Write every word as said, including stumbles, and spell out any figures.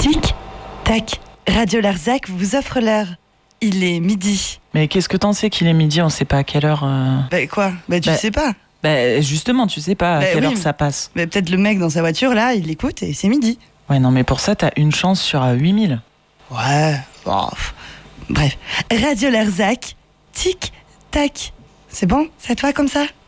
Tic, tac, Radio Larzac vous offre l'heure. Il est midi. Mais qu'est-ce que t'en sais qu'il est midi? On sait pas à quelle heure... Euh... Bah quoi? Bah tu bah, sais pas. Bah justement, tu sais pas à bah, quelle oui, heure ça passe. Bah peut-être le mec dans sa voiture, là, il écoute et c'est midi. Ouais, non, mais pour ça, t'as une chance sur huit mille. Ouais, bon... Bref, Radio Larzac, tic, tac. C'est bon? Ça te va comme ça?